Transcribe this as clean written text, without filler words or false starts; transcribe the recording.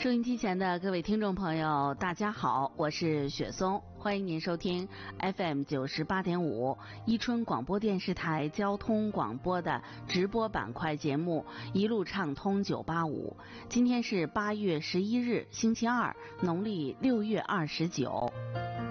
收音机前的各位听众朋友，大家好，我是雪松，欢迎您收听 FM98.5伊春广播电视台交通广播的直播板块节目一路畅通985。今天是8月11日，星期二，农历6月29。